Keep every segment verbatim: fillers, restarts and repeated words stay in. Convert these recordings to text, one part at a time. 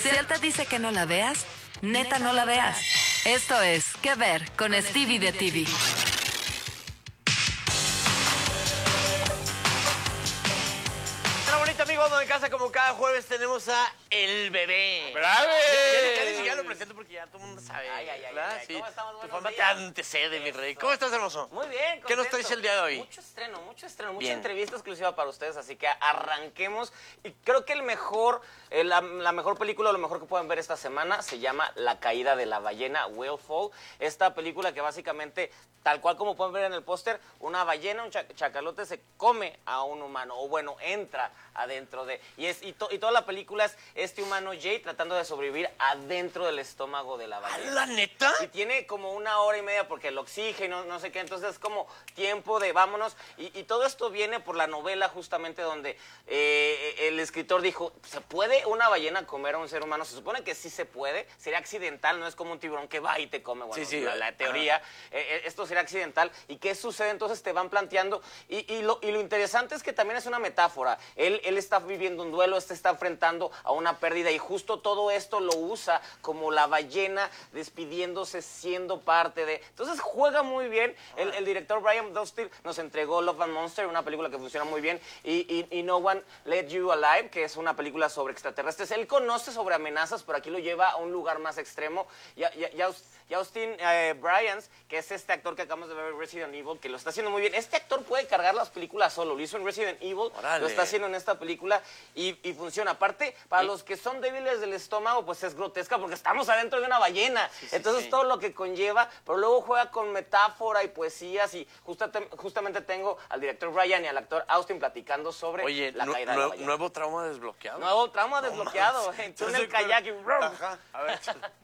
Si él te dice que no la veas, neta no la veas. Esto es ¿Qué ver? Con Stevie de T V. Amigos, de casa como cada jueves tenemos a El Bebé. ¡Bravo! Ya, ya, ya ni siquiera lo presento porque ya todo el mundo sabe. Ay, ay, ay, ¿verdad? ay, Sí. ¿cómo estamos? Tu Buenos fama te días. antecede, mi rey. Eso. ¿Cómo estás, hermoso? Muy bien, ¿Qué nos contento. traes el día de hoy? Mucho estreno, mucho estreno, mucha Bien. entrevista exclusiva para ustedes, así que arranquemos. Y creo que el mejor, eh, la, la mejor película, lo mejor que pueden ver esta semana, se llama La caída de la ballena, Whale Fall. Esta película que básicamente, tal cual como pueden ver en el póster, una ballena, un chac chacalote se come a un humano, o bueno, entra adentro de... Y, es, y, to, y toda la película es este humano Jay tratando de sobrevivir adentro del estómago de la ballena. ¿La neta? Y tiene como una hora y media porque el oxígeno, no sé qué, entonces es como tiempo de vámonos. Y, y todo esto viene por la novela justamente donde eh, el escritor dijo, ¿se puede una ballena comer a un ser humano? Se supone que sí se puede, sería accidental, no es como un tiburón que va y te come, bueno, sí, sí, la, la teoría, eh, esto sería accidental. ¿Y qué sucede? Entonces te van planteando, y, y, lo, y lo interesante es que también es una metáfora. Él, él está viviendo un duelo, este está enfrentando a una pérdida y justo todo esto lo usa como la ballena despidiéndose, siendo parte de... Entonces juega muy bien. El, el director Brian Dostal nos entregó Love and Monster, una película que funciona muy bien, y, y, y No One Let You Alive, que es una película sobre extraterrestres. Él conoce sobre amenazas, pero aquí lo lleva a un lugar más extremo. Y, y, y, y Austin eh, Bryans, que es este actor que acabamos de ver en Resident Evil, que lo está haciendo muy bien. Este actor puede cargar las películas solo. Lo hizo en Resident Evil, Órale. Lo está haciendo en esta película y, y funciona. Aparte, para ¿Sí? los que son débiles del estómago, pues es grotesca porque estamos adentro de una ballena. Sí, sí, Entonces sí. todo lo que conlleva, pero luego juega con metáfora y poesías y justa, justamente tengo al director Brian y al actor Austin platicando sobre Oye, la nu caída de la nu ballena. nuevo trauma desbloqueado. Nuevo trauma No desbloqueado. mames. Tú en Entonces, el kayak y... Ajá. A ver,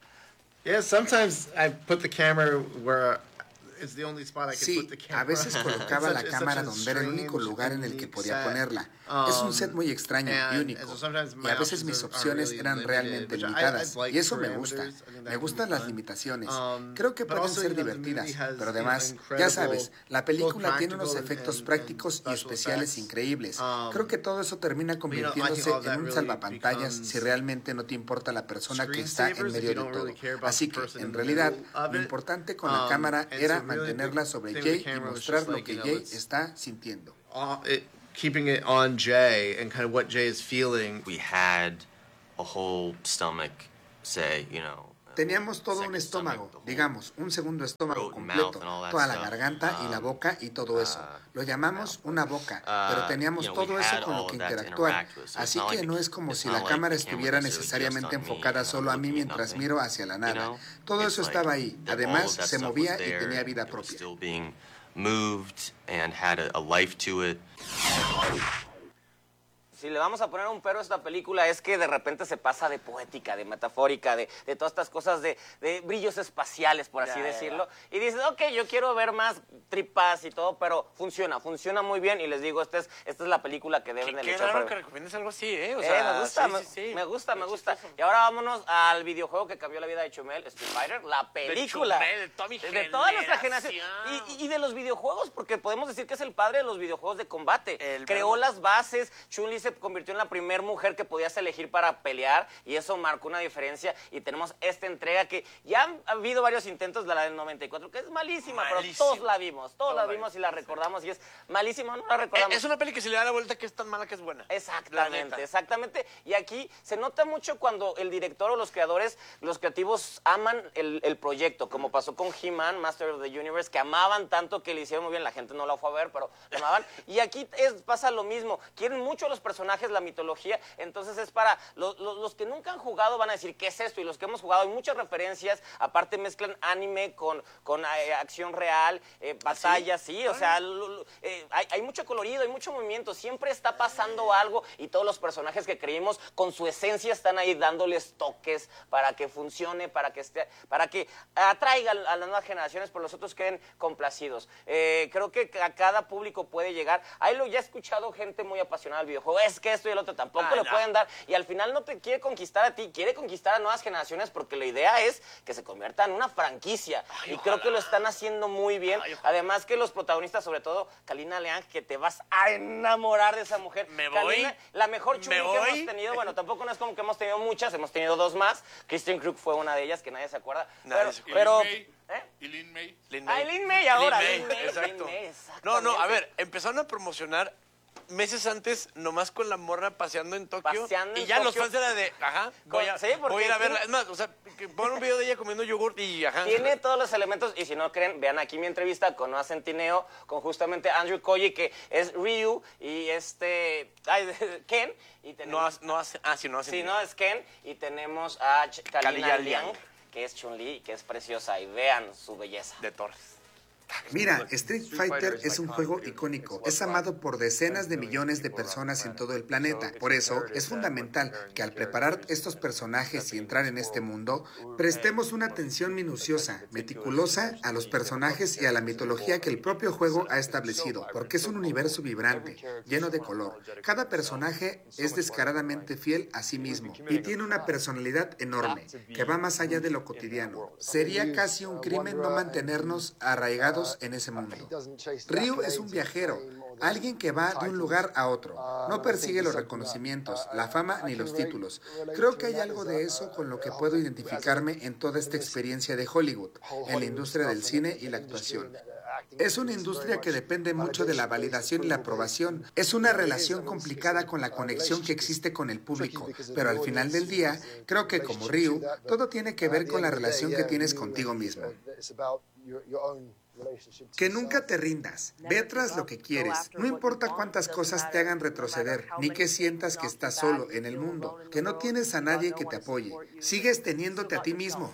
Yeah, sometimes I put the camera where it's the only spot I can Sí, put the camera. a veces colocaba It's la such- it's cámara such a donde era el único strange lugar en and el que unique podía set. ponerla. Es un set muy extraño y and- único. and so sometimes Y my a veces options mis are- are opciones really eran limited, realmente which I- limitadas. I'd like Y eso me gusta. parameters. I think that Me can gustan be las fun. limitaciones. Um, Creo que but pueden also, ser you know, the divertidas. movie has, Pero you know, además, ya incredible, sabes, la both película tiene unos practical efectos and- prácticos and y special especiales effects. increíbles. Um, Creo que todo eso termina you know, I think convirtiéndose all that en un really salvapantallas becomes si realmente no te importa la persona que está en screensavers if medio you de don't really todo. care about Así the que, person in en the realidad, middle of lo it. importante con la Um, cámara and era so really mantenerla the sobre thing with Jay the y camera was mostrar just lo like, que you know, Jay let's- está sintiendo. Uh, it, keeping it on Jay and kind of what Jay is feeling. We had a whole stomach, say, you know. Teníamos todo un second estómago, stomach, the whole digamos, un segundo estómago throat and mouth completo, and all that toda la stuff. garganta y la Um, boca y todo eso. uh, Lo llamamos una boca, uh, pero teníamos you know, we todo eso had con all lo que of that to interactuar. interact with, so it's Así not que like no the- es como it's si not la like cámara the camera estuviera necessarily just necesariamente on me enfocada and I'm solo a mí looking at mientras nothing, miro hacia la you nada. know? Todo It's eso like estaba ahí. that all Además, of that se stuff was movía y there, tenía vida it was propia. still being moved and had a, a life to it. Si le vamos a poner un pero a esta película es que de repente se pasa de poética, de metafórica, de, de todas estas cosas de, de brillos espaciales, por así Ya, ya, decirlo. Y dices, ok, yo quiero ver más tripas y todo, pero funciona, funciona muy bien. Y les digo, esta es, esta es la película que deben Qué, de qué luchar raro por- que recomiendes algo así, ¿eh? O Eh, sea, me gusta, sí, me, sí, sí. me gusta, me Qué gusta. chistoso. Y ahora vámonos al videojuego que cambió la vida de Chumel, Street Fighter, la película. Chumel, de toda mi de toda nuestra generación. generación. Y, y de los videojuegos, porque podemos decir que es el padre de los videojuegos de combate. El Creó verdad- las bases, Chun-Li se convirtió en la primera mujer que podías elegir para pelear y eso marcó una diferencia. Y tenemos esta entrega que ya han habido varios intentos, de la del noventa y cuatro, que es malísima, pero Malísima. todos la vimos, todos Todos la la vimos y vimos, la recordamos y es malísima, no la recordamos. Eh, Es una peli que se le da la vuelta que es tan mala que es buena. La Exactamente, neta. exactamente. Y aquí se nota mucho cuando el director o los creadores, los creativos aman el, el proyecto, como pasó con He-Man, Master of the Universe, que amaban tanto que le hicieron muy bien, la gente no la fue a ver, pero lo amaban. Y aquí es, pasa lo mismo, quieren mucho a los personajes, la mitología, entonces es para los, los, los que nunca han jugado van a decir, ¿qué es esto? Y los que hemos jugado, hay muchas referencias, aparte mezclan anime con, con eh, acción real, eh, batallas, sí, o sea, lo- lo- eh, hay, hay mucho colorido, hay mucho movimiento, siempre está pasando algo y todos los personajes que creímos con su esencia están ahí dándoles toques para que funcione, para que esté, para que atraiga a las nuevas generaciones, pero los otros queden complacidos. Eh, creo que a cada público puede llegar. Ahí lo ya he escuchado gente muy apasionada del videojuego. es que esto y el otro tampoco Ay, le no. pueden dar. Y al final no te quiere conquistar a ti, quiere conquistar a nuevas generaciones porque la idea es que se convierta en una franquicia. Ay, y creo ojalá. que lo están haciendo muy bien. Ay, ojalá. Además que los protagonistas, sobre todo Kalina Leang, que te vas a enamorar de esa mujer. Me voy. Kalina, la mejor Me Chun-Li que voy. hemos tenido. Bueno, tampoco no es como que hemos tenido muchas, hemos tenido dos más. Kristen Krug fue una de ellas, que nadie se acuerda. Nadie pero, se pero, Lin May. ¿eh? Y Lin May. Lin Ah, Lin May ahora, Lin Lin May, May, exacto. Lin May, No, no, a exactamente. ver, empezaron a promocionar meses antes, nomás con la morra paseando en Tokio. Paseando y en ya los Tokio. fans era de, ajá, voy a, Sí, porque voy a ir a tiene- verla. Es más, o sea, que pongan un video de ella comiendo yogurt y ajá. Tiene todos los elementos, y si no creen, vean aquí mi entrevista con Noah Centineo, con justamente Andrew Koji, que es Ryu, y este, ay, Ken, y No, tenemos, hace- no hace, ah, sí, no hace. sí, no, es Ken, y tenemos a Ch- Kalina Kalina Liang, Liang. que es Chun-Li, que es preciosa, y vean su belleza. De Torres. Mira, Street Fighter es un juego icónico. Es amado por decenas de millones de personas en todo el planeta. Por eso, es fundamental que al preparar estos personajes y entrar en este mundo, prestemos una atención minuciosa, meticulosa a los personajes y a la mitología que el propio juego ha establecido, porque es un universo vibrante, lleno de color. Cada personaje es descaradamente fiel a sí mismo y tiene una personalidad enorme, que va más allá de lo cotidiano. Sería casi un crimen no mantenernos arraigados en ese mundo. Ryu es un viajero, alguien que va de un lugar a otro. No persigue los reconocimientos, la fama ni los títulos. Creo que hay algo de eso con lo que puedo identificarme en toda esta experiencia de Hollywood, en la industria del cine y la actuación. Es una industria que depende mucho de la validación y la aprobación. Es una relación complicada con la conexión que existe con el público, pero al final del día, creo que como Ryu, todo tiene que ver con la relación que tienes contigo mismo. Que nunca te rindas, ve tras lo que quieres, no importa cuántas cosas te hagan retroceder, ni que sientas que estás solo en el mundo, que no tienes a nadie que te apoye, sigues teniéndote a ti mismo.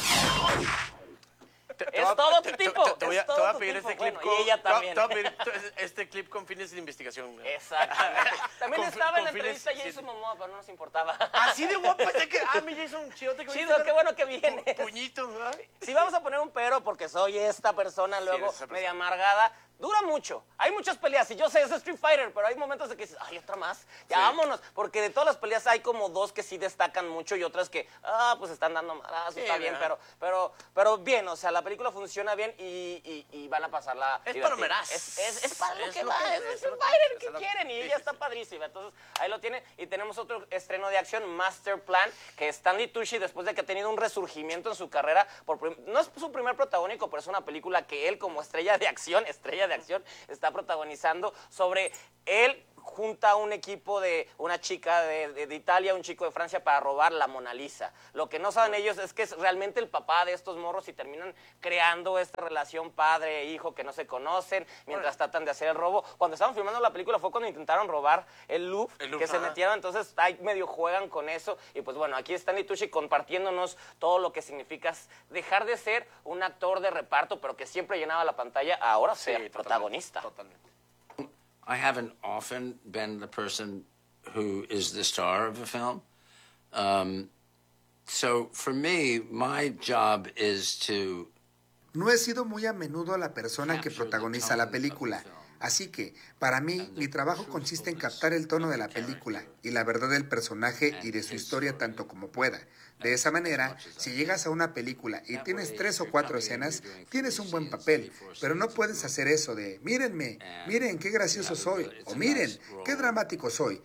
Te- te Es voy a- todo te- tu te- tipo, te- Te voy a es todo te voy a tu pedir tipo. este clip Bueno, con. y ella te voy a- también. te voy a pedir t- este clip con fines de investigación. güey. Exactamente. También Con- estaba en la con fines- entrevista sí. Jason Momoa, pero no nos importaba. Así de guapo, pensé que. Ah, mi Jason, chidote. que Chido, qué bueno que vienes. Pu- Puñito, ¿verdad? Si vamos a poner un pero, porque soy esta persona luego eres esa persona. media amargada, dura mucho. Hay muchas peleas, y yo sé, es Street Fighter, pero hay momentos de que dices, ay, otra más, ya Sí. vámonos. Porque de todas las peleas hay como dos que sí destacan mucho y otras que, ah, pues están dando malas, Sí, está bien, ¿verdad? pero, pero, pero bien, o sea, la película funciona bien y, y, y van a pasarla. Es divertida. palomeraz. Es, es, es para lo Es que lo va, que- es es Street lo que- Fighter, es ¿qué lo que- quieren? Y sí, ella sí, está sí. padrísima. Entonces, ahí lo tiene. Y tenemos otro estreno de acción, Master Plan, que Stanley Tucci, después de que ha tenido un resurgimiento en su carrera, por prim- no es su primer protagónico, pero es una película que él, como estrella de acción, estrella de acción, está protagonizando sobre él junta a un equipo de una chica de, de- de Italia, un chico de Francia para robar la Mona Lisa. Lo que no saben ellos es que es realmente el papá de estos morros y terminan creando esta relación padre-hijo que no se conocen mientras tratan de hacer el robo. Cuando estaban filmando la película fue cuando intentaron robar el Louvre, El Louvre, que se ajá. metieron, entonces ahí medio juegan con eso. Y pues bueno, aquí está Stanley Tucci compartiéndonos todo lo que significa dejar de ser un actor de reparto, pero que siempre llenaba la pantalla, a ahora ser totalmente, protagonista. Totalmente. I haven't often been the person who is the star of a film. Um, so for me, my job is to No he sido muy a menudo la persona que protagoniza la película. Así que, para mí, mi trabajo consiste en captar el tono de la película y la verdad del personaje y de su historia tanto como pueda. De esa manera, si llegas a una película y tienes tres o cuatro escenas, tienes un buen papel, pero no puedes hacer eso de, mírenme, miren qué gracioso soy, o miren, qué dramático soy.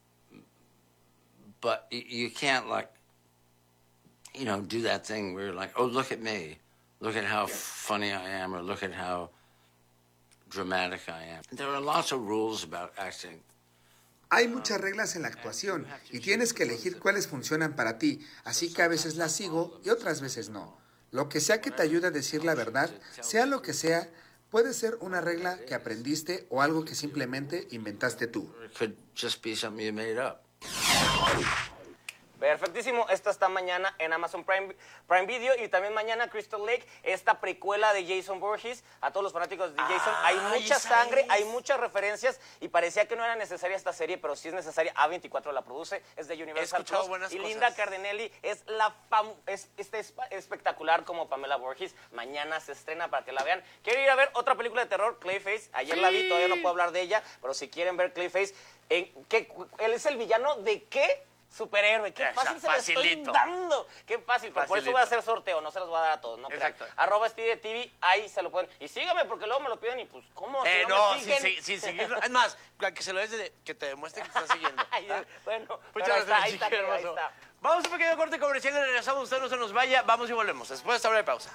but y- you can't like, you know, do that thing where you're like, oh, look at me, look at how funny I am, or look at how dramatic I am. There are lots of rules about acting. Hay muchas reglas en la actuación y tienes que elegir cuáles funcionan para ti, así que a veces las sigo y otras veces no. Lo que sea que te ayude a decir la verdad, sea lo que sea, puede ser una regla que aprendiste o algo que simplemente inventaste tú. It could just be something you made up. Perfectísimo. Esta está mañana en Amazon Prime, Prime Video y también mañana Crystal Lake, esta precuela de Jason Voorhees. A todos los fanáticos de Jason, hay mucha esa sangre, es. hay muchas referencias y parecía que no era necesaria esta serie, pero sí es necesaria. A veinticuatro la produce, es de Universal escuchado Plus, buenas y cosas. Linda Cardinelli es la fam es, este es espectacular como Pamela Voorhees. Mañana se estrena para que la vean. Quiero ir a ver otra película de terror, Clayface. Ayer Sí. la vi, todavía no puedo hablar de ella, pero si quieren ver Clayface, ¿en qué, él es el villano de qué superhéroe? Qué Esa, fácil se lo estoy facilito. dando. Qué fácil, pero por eso Facilito. voy a hacer sorteo, no se los voy a dar a todos, no crean. Exacto. Arroba Steve T V, ahí se lo pueden. Y sígame porque luego me lo piden y pues, ¿cómo? Si Eh, no, no, me sin, siguen. sin, sin seguirlo. Es más, que se lo des de, que te demuestre que te está siguiendo. Ay, ¿Ah? bueno, pero Muchas ahí está, gracias, ahí está, chiquillo ahí hermoso. está. Vamos a un pequeño corte comercial y regresamos. Usted no se nos vaya. Vamos y volvemos. Después de esta hora de pausa.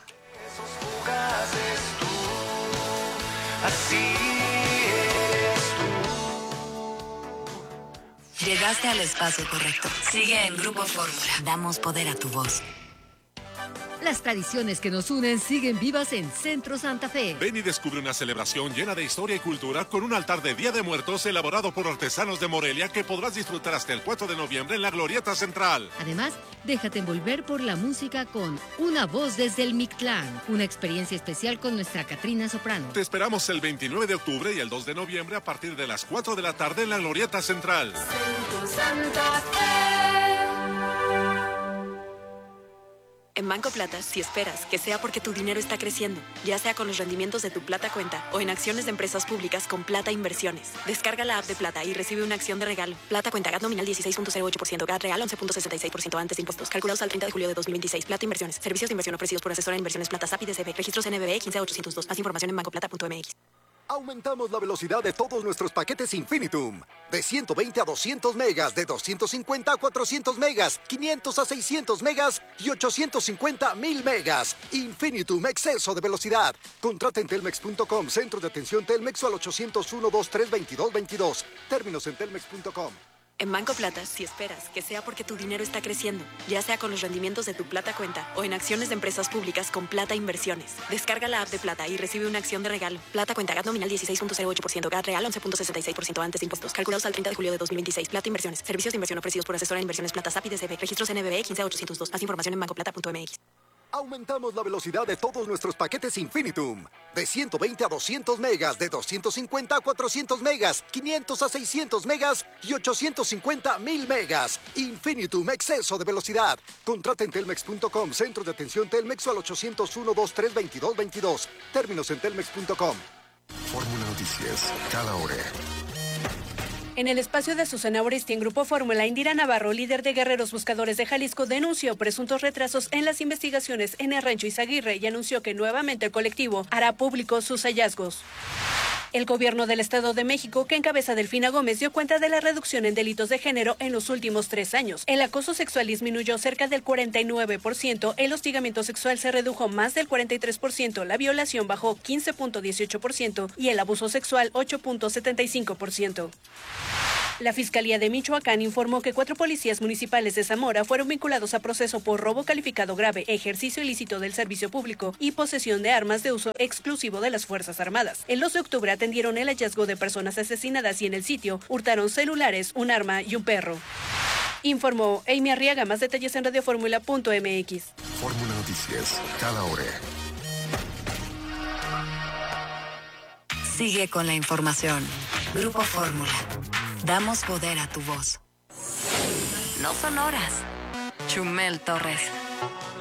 Llegaste al espacio correcto. Sigue en Grupo Fórmula. Damos poder a tu voz. Las tradiciones que nos unen siguen vivas en Centro Santa Fe. Ven y descubre una celebración llena de historia y cultura con un altar de Día de Muertos elaborado por artesanos de Morelia que podrás disfrutar hasta el cuatro de noviembre en la Glorieta Central. Además, déjate envolver por la música con Una Voz desde el Mictlán, una experiencia especial con nuestra Catrina Soprano. Te esperamos el veintinueve de octubre y el dos de noviembre a partir de las cuatro de la tarde en la Glorieta Central. En Banco Plata, si esperas que sea porque tu dinero está creciendo, ya sea con los rendimientos de tu Plata Cuenta o en acciones de empresas públicas con Plata Inversiones. Descarga la app de Plata y recibe una acción de regalo. Plata Cuenta, G A T nominal dieciséis punto cero ocho por ciento, G A T real once punto sesenta y seis por ciento antes de impuestos. Calculados al treinta de julio de dos mil veintiséis. Plata Inversiones. Servicios de inversión ofrecidos por asesora de inversiones Plata S A P y D C B. Registros N B B quince ochocientos dos. Más información en bancoplata punto m x. Aumentamos la velocidad de todos nuestros paquetes Infinitum. De ciento veinte a doscientos megas, de doscientos cincuenta a cuatrocientos megas, quinientos a seiscientos megas y ochocientos cincuenta a mil megas. Infinitum, exceso de velocidad. Contrata en telmex punto com, centro de atención Telmex o al ochocientos uno, veintitrés, veintidós, veintidós. Términos en telmex punto com. En Banco Plata, si esperas que sea porque tu dinero está creciendo, ya sea con los rendimientos de tu Plata Cuenta o en acciones de empresas públicas con Plata Inversiones. Descarga la app de Plata y recibe una acción de regalo. Plata Cuenta, G A T nominal dieciséis punto cero ocho por ciento, G A T real once punto sesenta y seis por ciento antes de impuestos. Calculados al treinta de julio de dos mil veintiséis. Plata Inversiones. Servicios de inversión ofrecidos por asesora de inversiones Plata S A P y D C B. Registros N B B quince ochocientos dos. Más información en bancoplata punto m x. Aumentamos la velocidad de todos nuestros paquetes Infinitum. De ciento veinte a doscientos megas, de doscientos cincuenta a cuatrocientos megas, quinientos a seiscientos megas y ochocientos cincuenta a mil megas. Infinitum, exceso de velocidad. Contrata en telmex punto com, centro de atención Telmex o al ochocientos uno, veintitrés, veintidós, veintidós. Términos en telmex punto com. Fórmula Noticias, cada hora. En el espacio de Susana Oresti en Grupo Fórmula, Indira Navarro, líder de Guerreros Buscadores de Jalisco, denunció presuntos retrasos en las investigaciones en el Rancho Izaguirre y anunció que nuevamente el colectivo hará públicos sus hallazgos. El gobierno del Estado de México, que encabeza Delfina Gómez, dio cuenta de la reducción en delitos de género en los últimos tres años. El acoso sexual disminuyó cerca del cuarenta y nueve por ciento, el hostigamiento sexual se redujo más del cuarenta y tres por ciento, la violación bajó quince punto dieciocho por ciento y el abuso sexual ocho punto setenta y cinco por ciento. La Fiscalía de Michoacán informó que cuatro policías municipales de Zamora fueron vinculados a proceso por robo calificado grave, ejercicio ilícito del servicio público y posesión de armas de uso exclusivo de las Fuerzas Armadas. El dos de octubre atendieron el hallazgo de personas asesinadas y en el sitio hurtaron celulares, un arma y un perro. Informó Amy Arriaga. Más detalles en radioformula punto m x. Fórmula Noticias, cada hora. Sigue con la información. Grupo Fórmula. Damos poder a tu voz. No son horas. Chumel Torres.